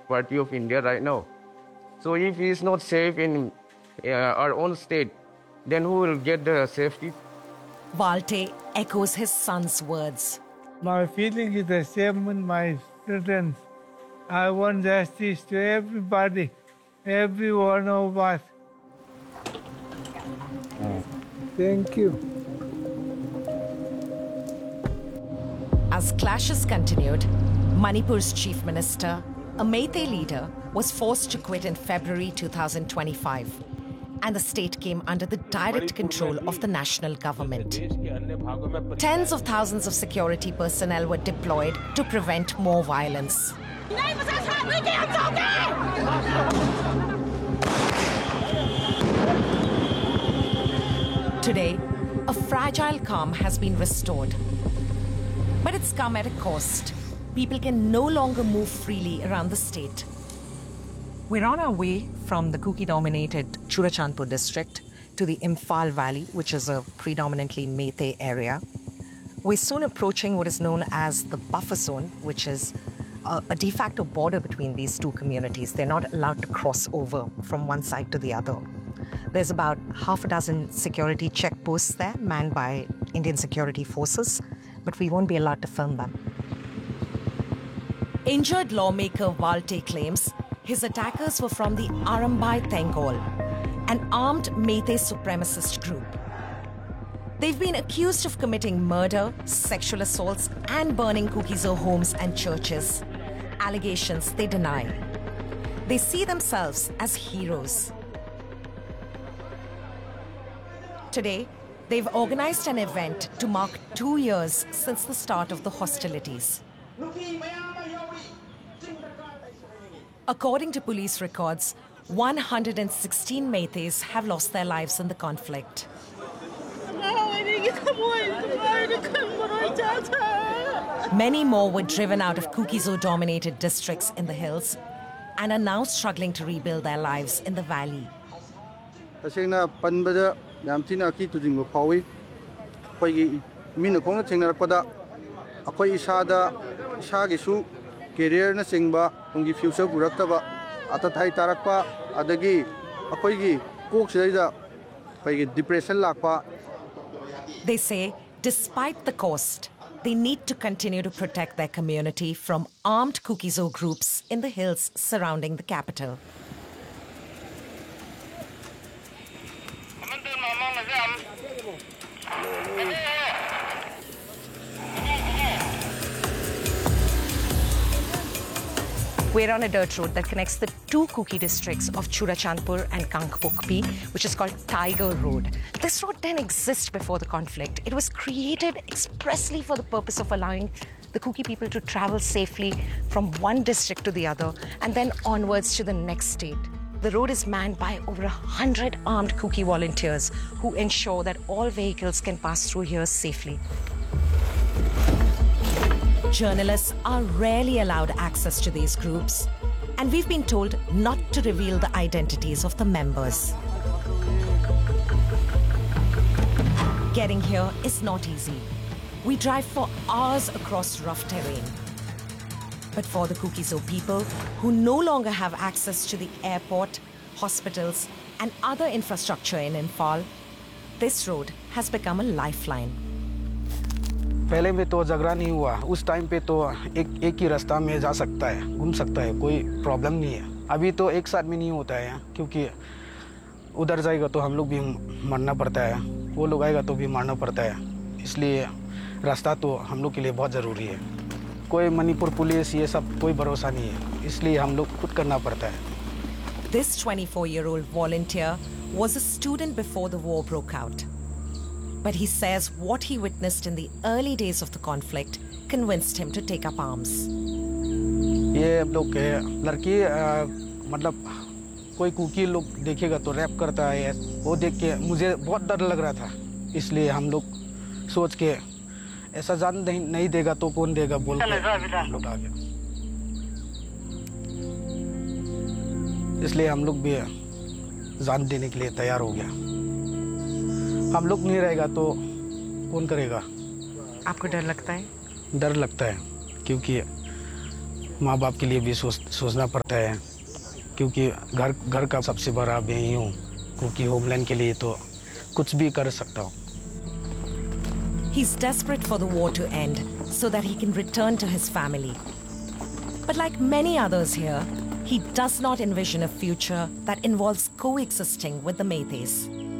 party of India right now. So if he is not safe in our own state, then who will get the safety? Walte echoes his son's words. My feeling is the same with my children. I want justice to everybody, every one of us. Thank you. As clashes continued, Manipur's chief minister, a Meitei leader, was forced to quit in February 2025, and the state came under the direct control of the national government. Tens of thousands of security personnel were deployed to prevent more violence. Today, a fragile calm has been restored. But it's come at a cost. People can no longer move freely around the state. We're on our way from the Kuki-dominated Churachandpur district to the Imphal Valley, which is a predominantly Meitei area. We're soon approaching what is known as the buffer zone, which is a de facto border between these two communities. They're not allowed to cross over from one side to the other. There's about half a dozen security checkposts there, manned by Indian security forces, but we won't be allowed to film them. Injured lawmaker Walte claims his attackers were from the Arambai Tengol, an armed Meitei supremacist group. They've been accused of committing murder, sexual assaults, and burning Kuki-Zo homes and churches. Allegations they deny. They see themselves as heroes. Today, they've organized an event to mark 2 years since the start of the hostilities. According to police records, 116 Meiteis have lost their lives in the conflict. Many more were driven out of Kuki-Zo-dominated districts in the hills and are now struggling to rebuild their lives in the valley. Career na singba ungi future buraktaba atathai tarakpa adagi akoigi kok sida akoigi depression lakpa. They say despite the cost, they need to continue to protect their community from armed Kuki-Zo groups in the hills surrounding the capital. We're on a dirt road that connects the two Kuki districts of Churachandpur and Kangpokpi, which is called Tiger Road. This road didn't exist before the conflict. It was created expressly for the purpose of allowing the Kuki people to travel safely from one district to the other and then onwards to the next state. The road is manned by over 100 armed Kuki volunteers who ensure that all vehicles can pass through here safely. Journalists are rarely allowed access to these groups, and we've been told not to reveal the identities of the members. Getting here is not easy. We drive for hours across rough terrain. But for the Kuki-Zo people who no longer have access to the airport, hospitals, and other infrastructure in Imphal, this road has become a lifeline. पहले में तो झगड़ा नहीं हुआ उस time पे तो एक ही रास्ता में जा सकता है घूम सकता है कोई प्रॉब्लम नहीं है अभी तो एक साथ में नहीं होता है क्योंकि उधर जाएगा तो हम लोग भी मरना पड़ता है वो लोग आएगा तो भी मारना पड़ता है इसलिए रास्ता तो हम लोग के लिए बहुत ज़रूरी है कोई मणिपुर पुलिस ये सब कोई भरोसा नहीं है इसलिए हम लोग खुद करना पड़ता है This 24-year-old volunteer was a student before the war broke out. But he says what he witnessed in the early days of the conflict convinced him to take up arms. ये लोग लड़की मतलब कोई कुकी लोग देखेगा तो rap करता है वो देख के मुझे बहुत डर लग रहा था इसलिए हम लोग सोच के ऐसा जान नहीं देगा तो कौन देगा बोल के हम लोग आ गए इसलिए हम लोग भी जान देने के लिए तैयार हो गया हम लोग नहीं रहेगा तो कौन करेगा आपको डर लगता है डर लगता है क्योंकि माँ बाप के लिए भी सोचना पड़ता है, क्योंकि घर का सबसे बड़ा मैं ही हूँ, क्योंकि होमलैंड के लिए तो कुछ भी कर सकता हूँ। He's desperate for the war to end so that he can return to his family. But like many others here, he does not envision a future that involves coexisting with the Meiteis.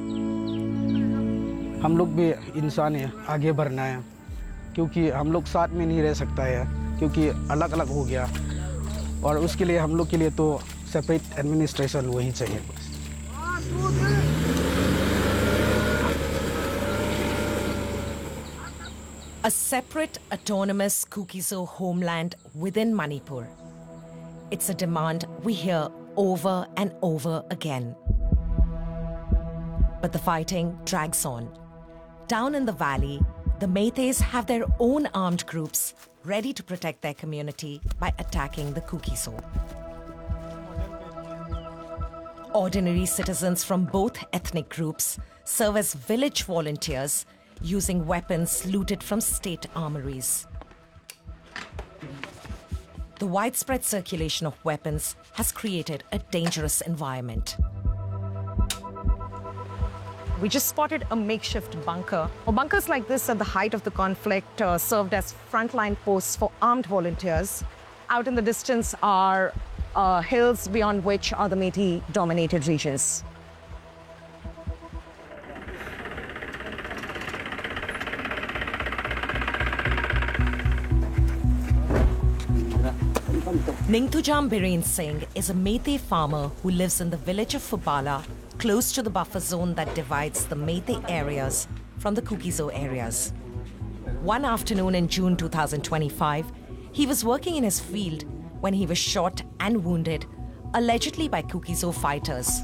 हम लोग भी इंसान हैं, आगे बढ़ना है, क्योंकि हम लोग साथ में नहीं रह सकता है, क्योंकि अलग अलग हो गया, और उसके लिए हम लोग के लिए तो सेपरेट एडमिनिस्ट्रेशन वही चाहिए। A separate, autonomous Kuki-Zo homeland within Manipur. It's a demand we hear over and over again. But the fighting drags on. Down in the valley, the Meiteis have their own armed groups ready to protect their community by attacking the Kuki-Zo. Ordinary citizens from both ethnic groups serve as village volunteers using weapons looted from state armories. The widespread circulation of weapons has created a dangerous environment. We just spotted a makeshift bunker. Bunkers like this at the height of the conflict served as frontline posts for armed volunteers. Out in the distance are hills beyond which are the Métis-dominated regions. Ningthujam Biren Singh is a Meitei farmer who lives in the village of Fubala, close to the buffer zone that divides the Meitei areas from the Kuki-Zo areas. One afternoon in June 2025, he was working in his field when he was shot and wounded, allegedly by Kuki-Zo fighters.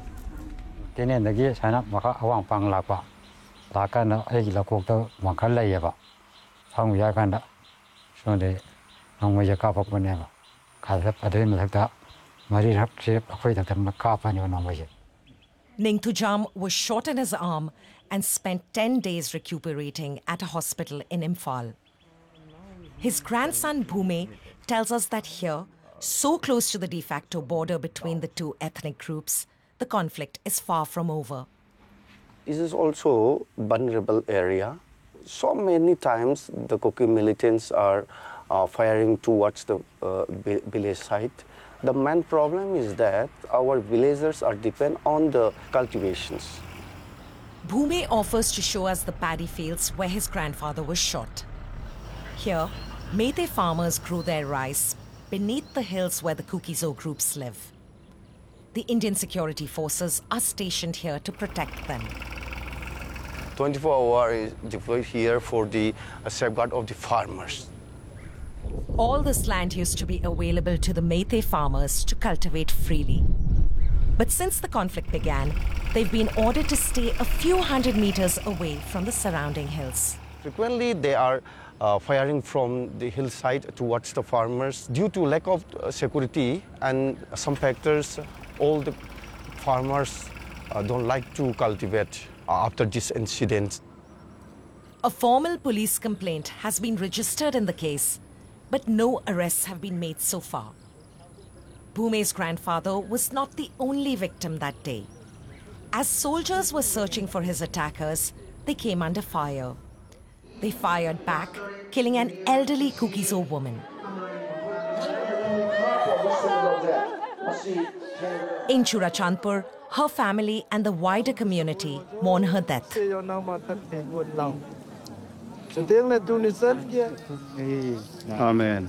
Ningthujam was shot in his arm and spent 10 days recuperating at a hospital in Imphal. His grandson Bhume tells us that here, so close to the de facto border between the two ethnic groups, the conflict is far from over. This is also a vulnerable area. So many times the Kuki militants are firing towards the village site. The main problem is that our villagers are depend on the cultivations. Bhume offers to show us the paddy fields where his grandfather was shot. Here, Meitei farmers grow their rice beneath the hills where the Kuki-Zo groups live. The Indian security forces are stationed here to protect them. 24 hours is deployed here for the safeguard of the farmers. All this land used to be available to the Meitei farmers to cultivate freely. But since the conflict began, they've been ordered to stay a few hundred meters away from the surrounding hills. Frequently, they are firing from the hillside towards the farmers. Due to lack of security and some factors, all the farmers don't like to cultivate after this incident. A formal police complaint has been registered in the case, but no arrests have been made so far. Bhume's grandfather was not the only victim that day. As soldiers were searching for his attackers, they came under fire. They fired back, killing an elderly Kuki-Zo woman. In Churachandpur, her family and the wider community mourn her death. Amen.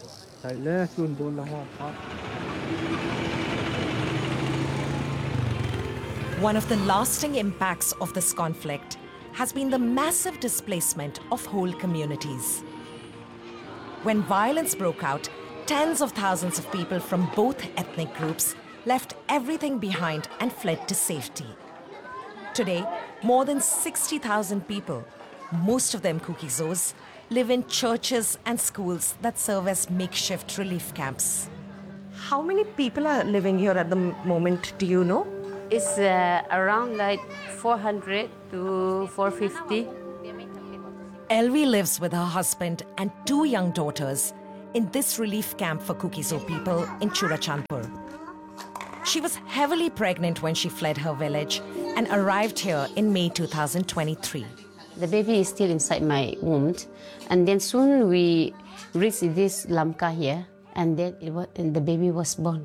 One of the lasting impacts of this conflict has been the massive displacement of whole communities. When violence broke out, tens of thousands of people from both ethnic groups left everything behind and fled to safety. Today, more than 60,000 people, most of them Kuki-Zos, live in churches and schools that serve as makeshift relief camps. How many people are living here at the moment, do you know? It's around like 400 to 450. Elvi lives with her husband and two young daughters in this relief camp for Kuki-Zo people in Churachandpur. She was heavily pregnant when she fled her village and arrived here in May 2023. The baby is still inside my womb, and then soon we reached this Lamka here, and then the baby was born.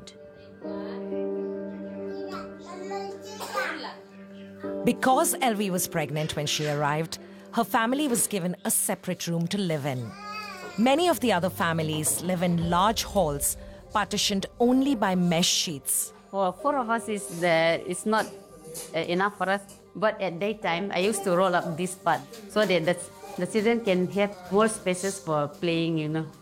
Because Elvi was pregnant when she arrived, her family was given a separate room to live in. Many of the other families live in large halls, partitioned only by mesh sheets. For 4 of us, it's not enough for us. But at daytime, I used to roll up this part so that the children can have more spaces for playing, you know.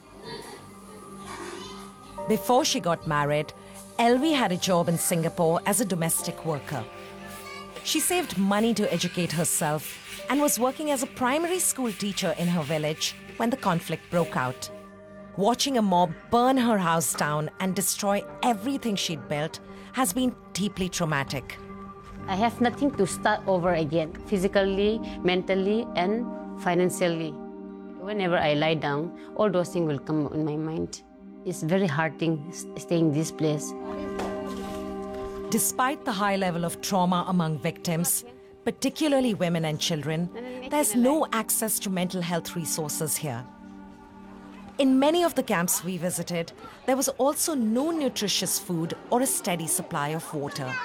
Before she got married, Elvi had a job in Singapore as a domestic worker. She saved money to educate herself and was working as a primary school teacher in her village when the conflict broke out. Watching a mob burn her house down and destroy everything she'd built has been deeply traumatic. I have nothing to start over again, physically, mentally, and financially. Whenever I lie down, all those things will come in my mind. It's very hard thing staying in this place. Despite the high level of trauma among victims, particularly women and children, there's no access to mental health resources here. In many of the camps we visited, there was also no nutritious food or a steady supply of water.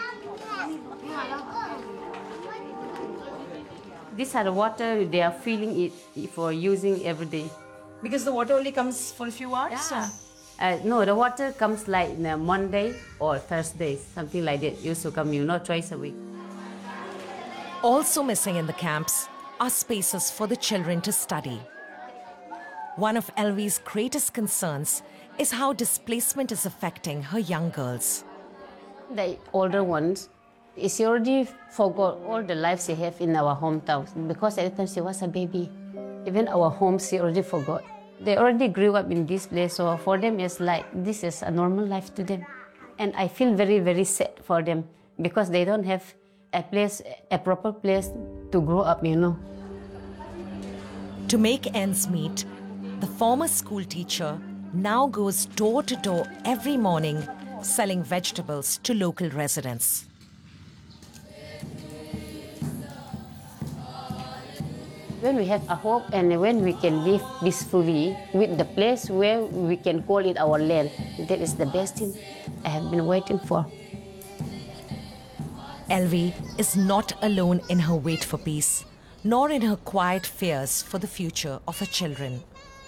These are the water they are filling it for using every day. Because the water only comes for a few hours? No, the water comes like Monday or Thursday, something like that. Used to come, twice a week. Also missing in the camps are spaces for the children to study. One of Elvi's greatest concerns is how displacement is affecting her young girls. The older ones, she already forgot all the life she have in our hometown because at the time she was a baby. Even our home, she already forgot. They already grew up in this place, so for them it's like this is a normal life to them. And I feel very, very sad for them because they don't have a proper place to grow up, To make ends meet, the former school teacher now goes door to door every morning selling vegetables to local residents. When we have a hope and when we can live peacefully with the place where we can call it our land, that is the best thing I have been waiting for. Elvi is not alone in her wait for peace, nor in her quiet fears for the future of her children.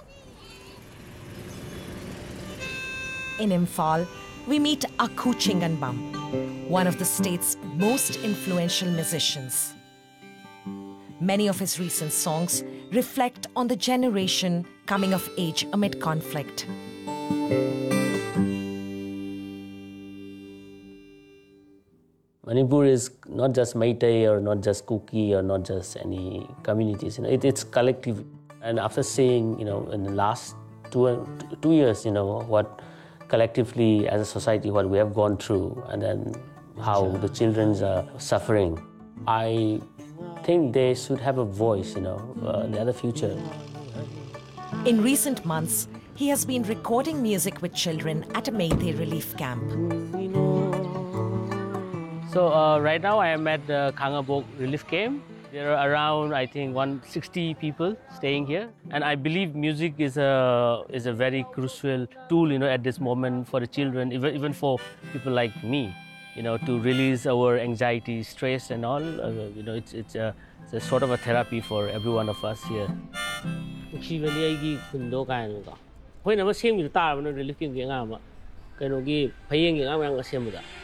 In Imphal, we meet Akhu Chinganbam, one of the state's most influential musicians. Many of his recent songs reflect on the generation coming of age amid conflict. Manipur is not just Meitei or not just Kuki or not just any communities. It's collective. And after seeing, in the last two years, what collectively as a society, what we have gone through, and then how the children are suffering, I think they should have a voice, in the future. In recent months, he has been recording music with children at a Meitei relief camp. So right now I am at the Khangabok relief camp. There are around, I think, 160 people staying here. And I believe music is a very crucial tool, at this moment for the children, even for people like me. To release our anxiety, stress and all, it's a sort of a therapy for every one of us here. relief